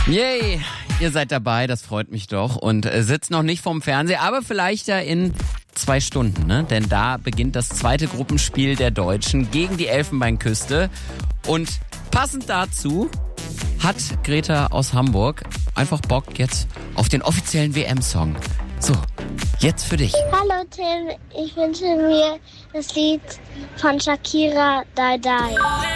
Yay, ihr seid dabei, das freut mich doch. Und sitzt noch nicht vorm Fernseher, aber vielleicht ja in 2 Stunden, ne? Denn da beginnt das zweite Gruppenspiel der Deutschen gegen die Elfenbeinküste. Und passend dazu hat Greta aus Hamburg einfach Bock jetzt auf den offiziellen WM-Song. So, jetzt für dich. Hallo Tim, ich wünsche mir das Lied von Shakira, Die Die.